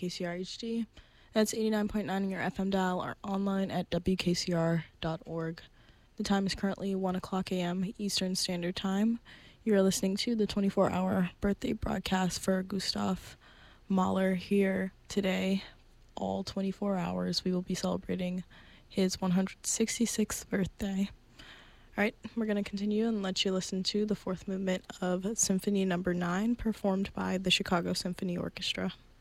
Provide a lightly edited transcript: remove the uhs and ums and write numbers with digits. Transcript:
WKCR HD. That's 89.9 on your FM dial or online at WKCR.org. The time is currently 1 o'clock a.m. Eastern Standard Time. You are listening to the 24-hour birthday broadcast for Gustav Mahler here today. All 24 hours, we will be celebrating his 166th birthday. All right, we're going to continue and let you listen to the fourth movement of Symphony Number 9, performed by the Chicago Symphony Orchestra.